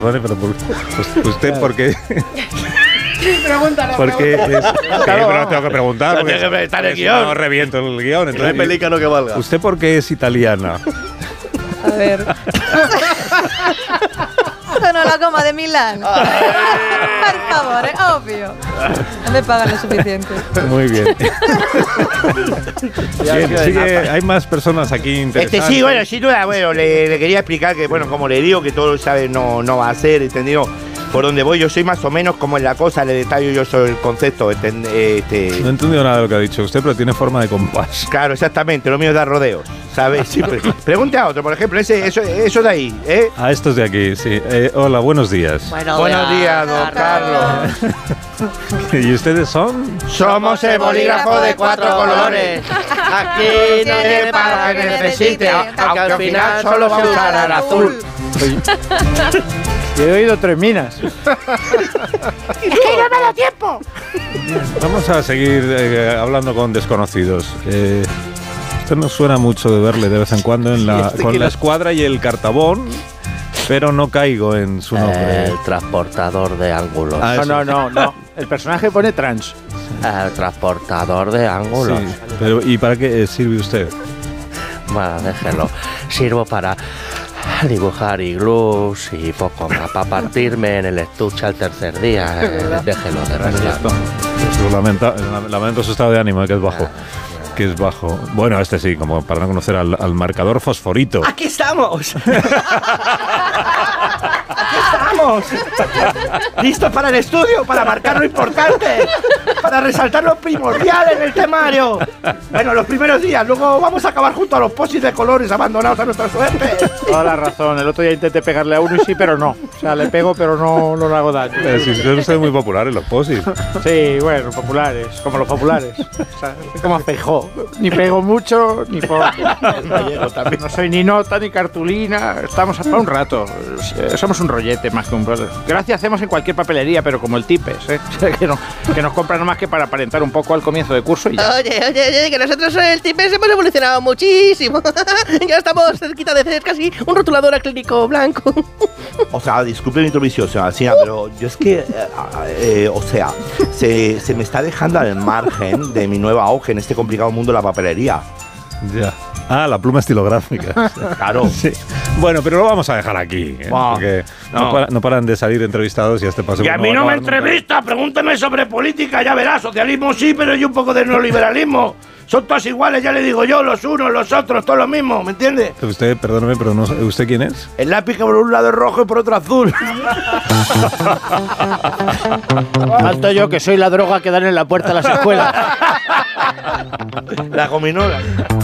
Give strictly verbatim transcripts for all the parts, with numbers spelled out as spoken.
Vale, pero por, pues, ¿usted por qué? Pregúntalo. Porque es, claro, pero tengo que preguntar. Porque porque que estar el es, guión. No reviento el guión. No hay pelícano que valga. ¿Usted por qué es italiana? A ver. No la coma de Milán. Por favor, es obvio. No me pagan lo suficiente. Muy bien. Bien, sigue, hay más personas aquí interesantes. Este sí, bueno, sin duda, bueno, le, le quería explicar que, bueno, como le digo, que todo sabe no, no va a ser, ¿entendido? Por donde voy, yo soy más o menos como en la cosa, le detallo yo sobre el concepto. Este, No he entendido nada de lo que ha dicho usted, pero tiene forma de compás. Claro, exactamente, lo mío es dar rodeos, ¿sabes? Sí, pregunte a otro, por ejemplo, ese, eso, eso de ahí, ¿eh? A estos de aquí, sí. Eh, hola, buenos días. Bueno, Buenos días, don Carlos. ¿Y ustedes son? Somos el bolígrafo de cuatro colores. Aquí no tiene para que necesite, aunque al final solo va a usar el azul. He oído tres minas. ¡Es que no me da tiempo! Vamos a seguir eh, hablando con desconocidos. Eh, esto nos suena mucho de verle de vez en cuando en la, con la escuadra y el cartabón, pero no caigo en su nombre. El transportador de ángulos. Ah, No, eso. no, no, no. El personaje pone trans. El transportador de ángulos. Sí, pero ¿y para qué sirve usted? Bueno, déjelo. Sirvo para dibujar iglús y poco más. Para partirme en el estuche al tercer día. Eh, déjelo de verdad. Pues lamenta, lamento su estado de ánimo, eh, que es bajo. Que es bajo. Bueno, este sí, como para no conocer al, al marcador fosforito. ¡Aquí estamos! ¡Aquí estamos! ¡Listos para el estudio! ¡Para marcar lo importante! ¡Para resaltar lo primordial en el temario! Bueno, los primeros días, luego vamos a acabar junto a los posis de colores abandonados a nuestra suerte. Toda la razón. El otro día intenté pegarle a uno y sí, pero no. O sea, le pego, pero no, no le hago daño. Eh, sí, son ustedes muy populares los posis. Sí, bueno, populares. Como los populares. O sea, como a Feijó. Ni pego mucho, ni poco. No soy ni nota, ni cartulina. Estamos para un rato. Somos un rollete más que un brother. Gracias hacemos en cualquier papelería, pero como el Tipes, ¿eh? que, no, que nos compran más que para aparentar un poco al comienzo de curso y ya. Oye, oye, oye, que nosotros en el Tipes hemos evolucionado muchísimo. Ya estamos cerquita de ser casi un rotulador acrílico blanco. O sea, disculpe mi intromisión, señora Alsina, pero yo es que, eh, eh, o sea, se, se me está dejando al margen de mi nueva auge en este complicado mundo de la papelería. Ya. Ah, la pluma estilográfica. Claro. Sí. Bueno, pero lo vamos a dejar aquí, ¿eh? Wow. Porque no. No. para- no paran de salir entrevistados y a este paso. Y a no mí va no me acabar nunca. entrevista, pregúnteme sobre política, ya verás, socialismo sí, pero y un poco de neoliberalismo. Son todos iguales, ya le digo yo, los unos, los otros, todo lo mismo, ¿me entiende? Usted, perdóneme, pero no, ¿usted quién es? El lápiz que por un lado es rojo y por otro azul. Falto yo, que soy la droga que dan en la puerta de las escuelas. La gominola.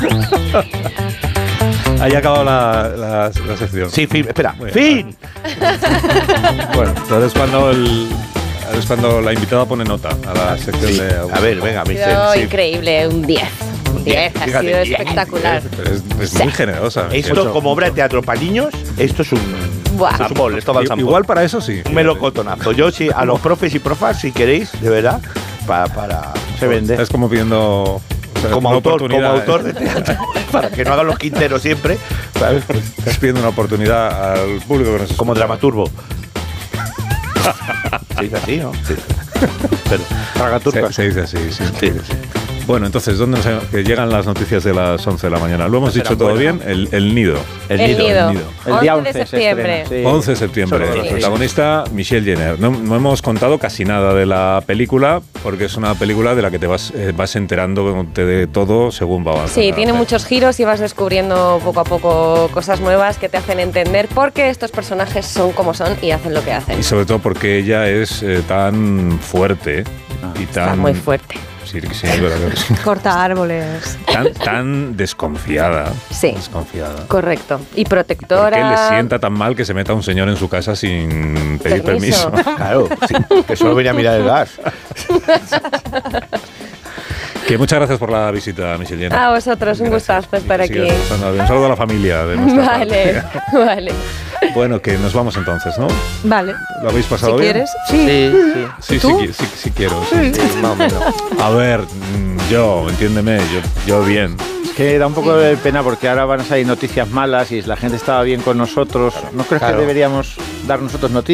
Ahí ha acabado la, la, la sección. Sí, fin, espera, Muy bien. fin. Bueno, entonces cuando el es cuando la invitada pone nota a la sección Sí. de... A ver, venga, mi Pero sí. increíble, un diez. Un diez, ha Fíjate, sido diez. espectacular. Pero es, es muy generosa. Esto, como obra de teatro para niños, esto es un Buah. Sampol, esto va al I- Sampol. Igual para eso sí. Un melocotonazo. Yo sí, a los profes y profas, si queréis, de verdad, para... para Se vende. Es como pidiendo... o sea, como una autor, como oportunidad, autor ¿eh? de teatro, para que no hagan los quinteros siempre, ¿sabes? Pues, Estás pidiendo una oportunidad al público que nos como escucha. dramaturgo. Se dice así, ¿no? Sí. Pero, Tragaturca. Se, se dice así, sí. Sí. Bueno, entonces, ¿dónde nos, que llegan las noticias de las once de la mañana? ¿Lo hemos dicho todo bien? El, el nido. El nido. El nido. El día once de once se septiembre. estrena, sí. once de septiembre. Solo El los protagonista, Michelle Jenner. No, no hemos contado casi nada de la película, porque es una película de la que te vas, eh, vas enterando de todo según va avanzando. Sí, la tiene peli. muchos giros y vas descubriendo poco a poco cosas nuevas que te hacen entender por qué estos personajes son como son y hacen lo que hacen. Y sobre todo porque ella es eh, tan fuerte y tan... Está muy fuerte. Sí, sí, es verdad que sí. Corta árboles. Tan, tan desconfiada. Sí. Desconfiada. Correcto. Y ¿Por protectora. qué le sienta tan mal que se meta un señor en su casa sin pedir Permiso. permiso? claro, sí, que solo venía a mirar el gas. Que muchas gracias por la visita, Michelle Jenner. A vosotros, un gustazo estar Y que aquí. sigas pasando bien. Un saludo a la familia de nuestra Vale, parte. vale. Bueno, que nos vamos entonces, ¿no? Vale. ¿Lo habéis pasado Si bien? quieres. Sí, sí. Sí, sí, ¿Tú? qui- sí, sí quiero. Sí. Sí, más o menos. A ver, mm, yo, entiéndeme, yo, yo bien. Es que da un poco de pena porque ahora van a salir noticias malas y la gente estaba bien con nosotros. ¿No crees Claro. que deberíamos dar nosotros noticias?